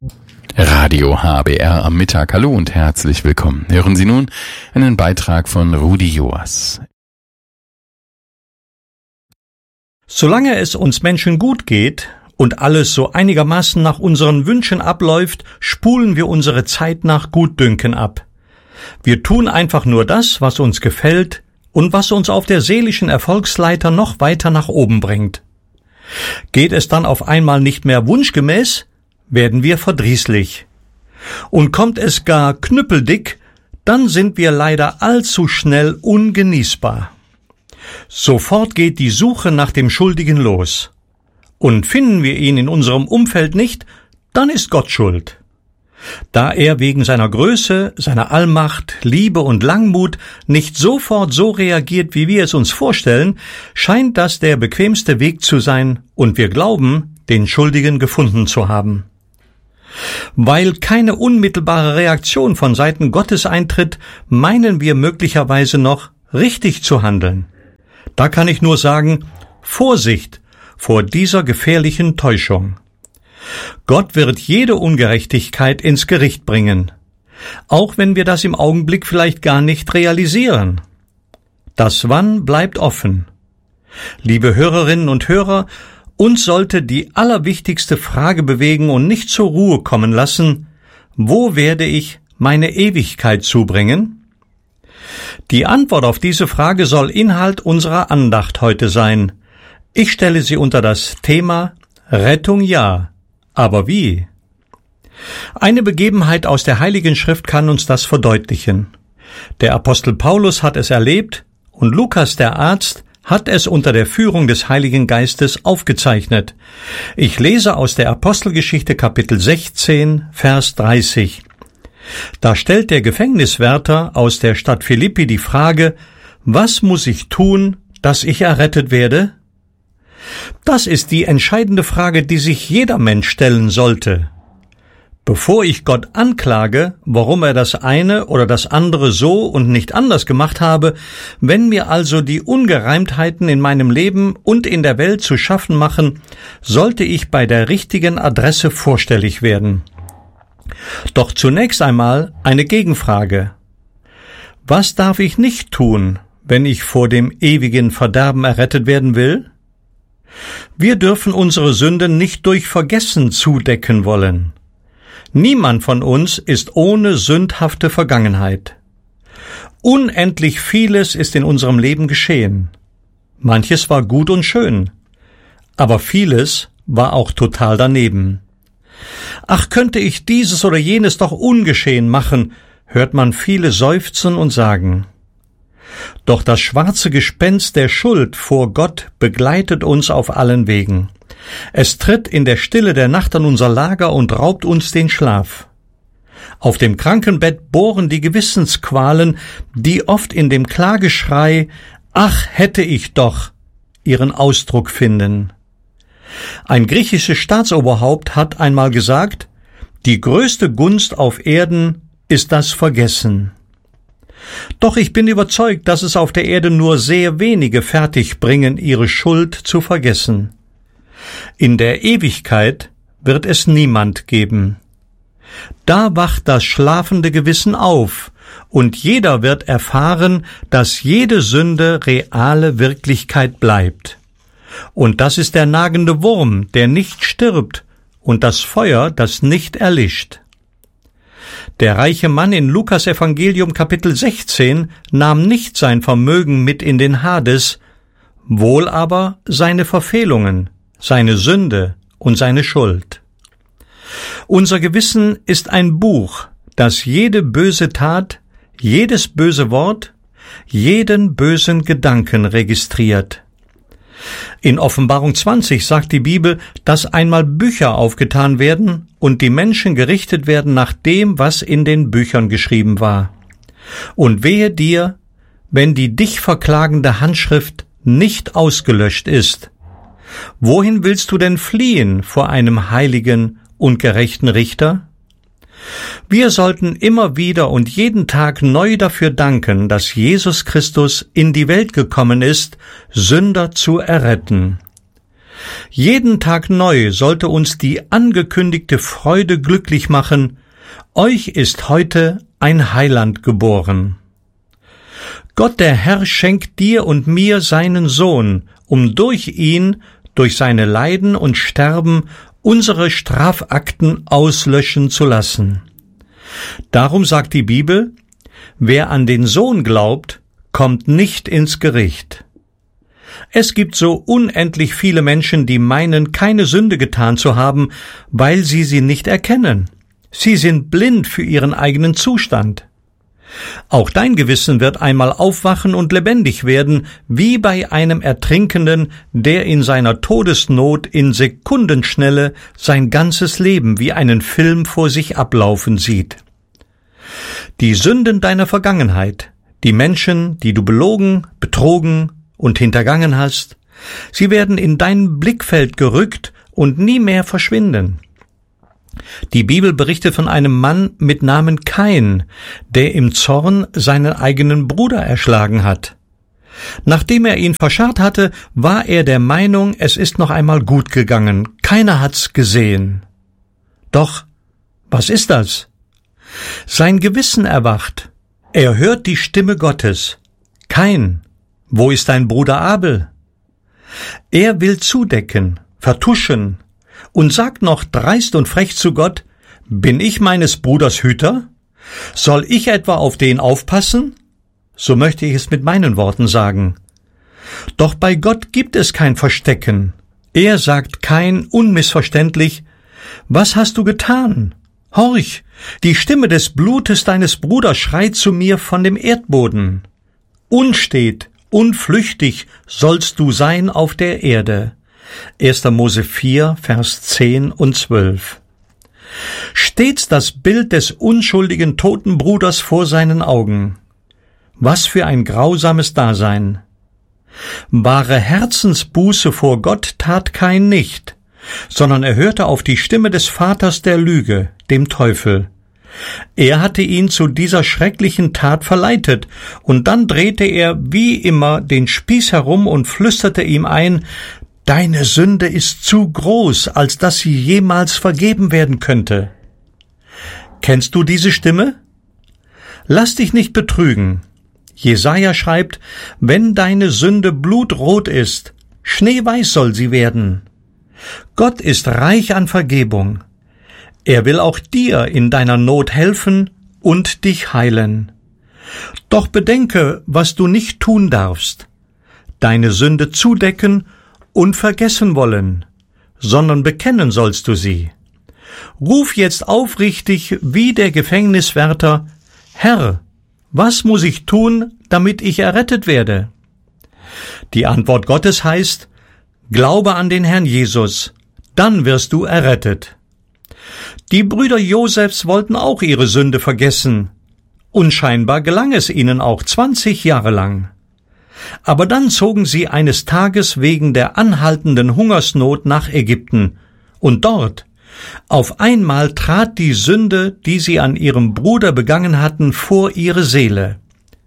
Radio HBR am Mittag. Hallo und herzlich willkommen. Hören Sie nun einen Beitrag von Rudi Joas. Solange es uns Menschen gut geht und alles so einigermaßen nach unseren Wünschen abläuft, spulen wir unsere Zeit nach Gutdünken ab. Wir tun einfach nur das, was uns gefällt und was uns auf der seelischen Erfolgsleiter noch weiter nach oben bringt. Geht es dann auf einmal nicht mehr wunschgemäß, werden wir verdrießlich. Und kommt es gar knüppeldick, dann sind wir leider allzu schnell ungenießbar. Sofort geht die Suche nach dem Schuldigen los. Und finden wir ihn in unserem Umfeld nicht, dann ist Gott schuld. Da er wegen seiner Größe, seiner Allmacht, Liebe und Langmut nicht sofort so reagiert, wie wir es uns vorstellen, scheint das der bequemste Weg zu sein, und wir glauben, den Schuldigen gefunden zu haben. Weil keine unmittelbare Reaktion von Seiten Gottes eintritt, meinen wir möglicherweise noch, richtig zu handeln. Da kann ich nur sagen, Vorsicht vor dieser gefährlichen Täuschung. Gott wird jede Ungerechtigkeit ins Gericht bringen, auch wenn wir das im Augenblick vielleicht gar nicht realisieren. Das Wann bleibt offen. Liebe Hörerinnen und Hörer, uns sollte die allerwichtigste Frage bewegen und nicht zur Ruhe kommen lassen: Wo werde ich meine Ewigkeit zubringen? Die Antwort auf diese Frage soll Inhalt unserer Andacht heute sein. Ich stelle sie unter das Thema Rettung ja, aber wie? Eine Begebenheit aus der Heiligen Schrift kann uns das verdeutlichen. Der Apostel Paulus hat es erlebt und Lukas, der Arzt, hat es unter der Führung des Heiligen Geistes aufgezeichnet. Ich lese aus der Apostelgeschichte Kapitel 16, Vers 30. Da stellt der Gefängniswärter aus der Stadt Philippi die Frage: Was muss ich tun, dass ich errettet werde? Das ist die entscheidende Frage, die sich jeder Mensch stellen sollte. Bevor ich Gott anklage, warum er das eine oder das andere so und nicht anders gemacht habe, wenn mir also die Ungereimtheiten in meinem Leben und in der Welt zu schaffen machen, sollte ich bei der richtigen Adresse vorstellig werden. Doch zunächst einmal eine Gegenfrage. Was darf ich nicht tun, wenn ich vor dem ewigen Verderben errettet werden will? Wir dürfen unsere Sünden nicht durch Vergessen zudecken wollen. Niemand von uns ist ohne sündhafte Vergangenheit. Unendlich vieles ist in unserem Leben geschehen. Manches war gut und schön, aber vieles war auch total daneben. Ach, könnte ich dieses oder jenes doch ungeschehen machen, hört man viele seufzen und sagen. Doch das schwarze Gespenst der Schuld vor Gott begleitet uns auf allen Wegen. Es tritt in der Stille der Nacht an unser Lager und raubt uns den Schlaf. Auf dem Krankenbett bohren die Gewissensqualen, die oft in dem Klageschrei »Ach, hätte ich doch« ihren Ausdruck finden. Ein griechisches Staatsoberhaupt hat einmal gesagt, die größte Gunst auf Erden ist das Vergessen. Doch ich bin überzeugt, dass es auf der Erde nur sehr wenige fertigbringen, ihre Schuld zu vergessen. In der Ewigkeit wird es niemand geben. Da wacht das schlafende Gewissen auf, und jeder wird erfahren, dass jede Sünde reale Wirklichkeit bleibt. Und das ist der nagende Wurm, der nicht stirbt, und das Feuer, das nicht erlischt. Der reiche Mann in Lukas Evangelium Kapitel 16 nahm nicht sein Vermögen mit in den Hades, wohl aber seine Verfehlungen, seine Sünde und seine Schuld. Unser Gewissen ist ein Buch, das jede böse Tat, jedes böse Wort, jeden bösen Gedanken registriert. In Offenbarung 20 sagt die Bibel, dass einmal Bücher aufgetan werden und die Menschen gerichtet werden nach dem, was in den Büchern geschrieben war. Und wehe dir, wenn die dich verklagende Handschrift nicht ausgelöscht ist. Wohin willst du denn fliehen vor einem heiligen und gerechten Richter? Wir sollten immer wieder und jeden Tag neu dafür danken, dass Jesus Christus in die Welt gekommen ist, Sünder zu erretten. Jeden Tag neu sollte uns die angekündigte Freude glücklich machen: Euch ist heute ein Heiland geboren. Gott der Herr schenkt dir und mir seinen Sohn, um durch ihn, durch seine Leiden und Sterben, unsere Strafakten auslöschen zu lassen. Darum sagt die Bibel: Wer an den Sohn glaubt, kommt nicht ins Gericht. Es gibt so unendlich viele Menschen, die meinen, keine Sünde getan zu haben, weil sie nicht erkennen. Sie sind blind für ihren eigenen Zustand. Auch dein Gewissen wird einmal aufwachen und lebendig werden, wie bei einem Ertrinkenden, der in seiner Todesnot in Sekundenschnelle sein ganzes Leben wie einen Film vor sich ablaufen sieht. Die Sünden deiner Vergangenheit, die Menschen, die du belogen, betrogen und hintergangen hast, sie werden in dein Blickfeld gerückt und nie mehr verschwinden. Die Bibel berichtet von einem Mann mit Namen Kain, der im Zorn seinen eigenen Bruder erschlagen hat. Nachdem er ihn verscharrt hatte, war er der Meinung, es ist noch einmal gut gegangen, keiner hat's gesehen. Doch, was ist das? Sein Gewissen erwacht. Er hört die Stimme Gottes. Kain, wo ist dein Bruder Abel? Er will zudecken, vertuschen und sagt noch dreist und frech zu Gott: Bin ich meines Bruders Hüter? Soll ich etwa auf den aufpassen? So möchte ich es mit meinen Worten sagen. Doch bei Gott gibt es kein Verstecken. Er sagt Kain unmissverständlich: Was hast du getan? Horch, die Stimme des Blutes deines Bruders schreit zu mir von dem Erdboden. Unstet, unflüchtig sollst du sein auf der Erde. 1. Mose 4, Vers 10 und 12. Stets das Bild des unschuldigen toten Bruders vor seinen Augen. Was für ein grausames Dasein. Wahre Herzensbuße vor Gott tat Kain nicht, sondern er hörte auf die Stimme des Vaters der Lüge, dem Teufel. Er hatte ihn zu dieser schrecklichen Tat verleitet, und dann drehte er wie immer den Spieß herum und flüsterte ihm ein: Deine Sünde ist zu groß, als dass sie jemals vergeben werden könnte. Kennst du diese Stimme? Lass dich nicht betrügen. Jesaja schreibt: Wenn deine Sünde blutrot ist, schneeweiß soll sie werden. Gott ist reich an Vergebung. Er will auch dir in deiner Not helfen und dich heilen. Doch bedenke, was du nicht tun darfst: deine Sünde zudecken und vergessen wollen, sondern bekennen sollst du sie. Ruf jetzt aufrichtig wie der Gefängniswärter: Herr, was muss ich tun, damit ich errettet werde? Die Antwort Gottes heißt: Glaube an den Herrn Jesus, dann wirst du errettet. Die Brüder Josefs wollten auch ihre Sünde vergessen, und scheinbar gelang es ihnen auch 20 Jahre lang. Aber dann zogen sie eines Tages wegen der anhaltenden Hungersnot nach Ägypten, und dort, auf einmal trat die Sünde, die sie an ihrem Bruder begangen hatten, vor ihre Seele.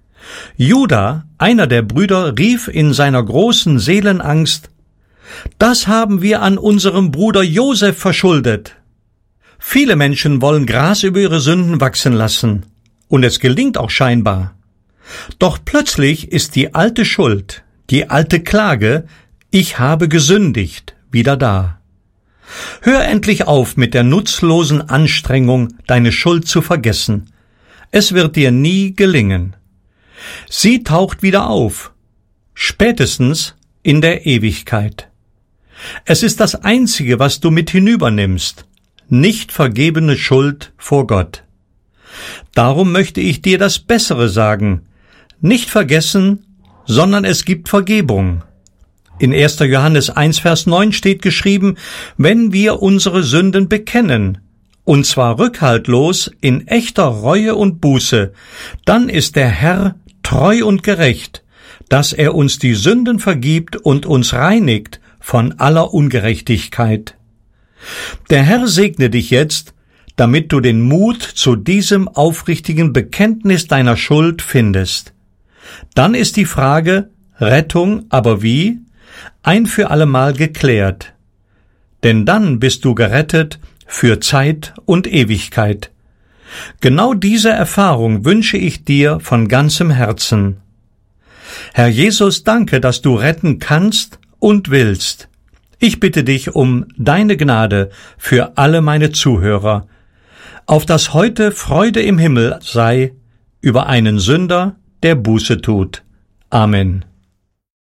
Juda, einer der Brüder, rief in seiner großen Seelenangst: Das haben wir an unserem Bruder Josef verschuldet. Viele Menschen wollen Gras über ihre Sünden wachsen lassen, und es gelingt auch scheinbar. Doch plötzlich ist die alte Schuld, die alte Klage: Ich habe gesündigt, wieder da. Hör endlich auf mit der nutzlosen Anstrengung, deine Schuld zu vergessen. Es wird dir nie gelingen. Sie taucht wieder auf, spätestens in der Ewigkeit. Es ist das Einzige, was du mit hinübernimmst: nicht vergebene Schuld vor Gott. Darum möchte ich dir das Bessere sagen: Nicht vergessen, sondern es gibt Vergebung. In 1. Johannes 1, Vers 9 steht geschrieben: Wenn wir unsere Sünden bekennen, und zwar rückhaltlos, in echter Reue und Buße, dann ist der Herr treu und gerecht, dass er uns die Sünden vergibt und uns reinigt von aller Ungerechtigkeit. Der Herr segne dich jetzt, damit du den Mut zu diesem aufrichtigen Bekenntnis deiner Schuld findest. Dann ist die Frage: Rettung, aber wie? ein für allemal geklärt. Denn dann bist du gerettet für Zeit und Ewigkeit. Genau diese Erfahrung wünsche ich dir von ganzem Herzen. Herr Jesus, danke, dass du retten kannst und willst. Ich bitte dich um deine Gnade für alle meine Zuhörer, auf dass heute Freude im Himmel sei über einen Sünder, der Buße tut. Amen.